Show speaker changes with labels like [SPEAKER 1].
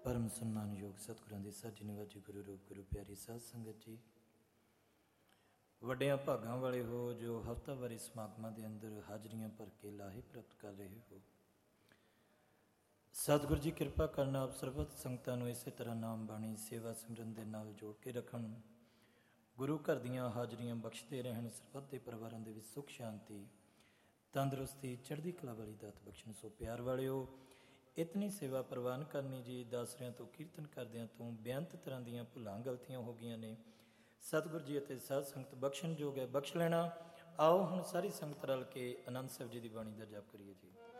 [SPEAKER 1] ਪਰਮ ਸਨਮਾਨਯੋਗ ਸਤਿਗੁਰਾਂ ਦੀ ਸਾਜੀ ਨਿਵਾਜੀ ਗੁਰੂ ਰੂਪ ਗੁਰੂ ਪਿਆਰੀ ਸਾਧ ਸੰਗਤ ਜੀ, ਵੱਡਿਆਂ ਭਾਗਾਂ ਵਾਲੇ ਹੋ ਜੋ ਹਫ਼ਤਾਵਾਰੀ ਸਮਾਗਮਾਂ ਦੇ ਅੰਦਰ ਹਾਜ਼ਰੀਆਂ ਭਰ ਕੇ ਲਾਹੇ ਪ੍ਰਾਪਤ ਕਰ ਰਹੇ ਹੋ। ਸਤਿਗੁਰੂ ਜੀ ਕਿਰਪਾ ਕਰਨ ਆਪ ਸਰਬੱਤ ਸੰਗਤਾਂ ਨੂੰ ਇਸੇ ਤਰ੍ਹਾਂ ਨਾਮ ਬਾਣੀ ਸੇਵਾ ਸਿਮਰਨ ਦੇ ਨਾਲ ਜੋੜ ਕੇ ਰੱਖਣ, ਗੁਰੂ ਘਰ ਦੀਆਂ ਹਾਜ਼ਰੀਆਂ ਬਖਸ਼ਦੇ ਰਹਿਣ, ਸਰਬੱਤ ਦੇ ਪਰਿਵਾਰਾਂ ਦੇ ਵਿੱਚ ਸੁੱਖ ਸ਼ਾਂਤੀ ਤੰਦਰੁਸਤੀ ਚੜ੍ਹਦੀ ਕਲਾ ਵਾਲੀ ਦਾਤ ਬਖਸ਼ਣ। ਸੋ ਪਿਆਰ ਵਾਲਿਓ, ਇਤਨੀ ਸੇਵਾ ਪ੍ਰਵਾਨ ਕਰਨੀ ਜੀ। ਦਾਸਰਿਆਂ ਤੋਂ ਕੀਰਤਨ ਕਰਦਿਆਂ ਤੋਂ ਬੇਅੰਤ ਤਰ੍ਹਾਂ ਦੀਆਂ ਭੁੱਲਾਂ ਗਲਤੀਆਂ ਹੋ ਗਈਆਂ ਨੇ, ਸਤਿਗੁਰੂ ਜੀ ਅਤੇ ਸਾਧ ਸੰਗਤ ਬਖਸ਼ਣਯੋਗ ਹੈ, ਬਖਸ਼ ਲੈਣਾ। ਆਓ ਹੁਣ ਸਾਰੀ ਸੰਗਤ ਰਲ ਕੇ ਆਨੰਦ ਸਾਹਿਬ ਜੀ ਦੀ ਬਾਣੀ ਦਾ ਜਾਪ ਕਰੀਏ ਜੀ।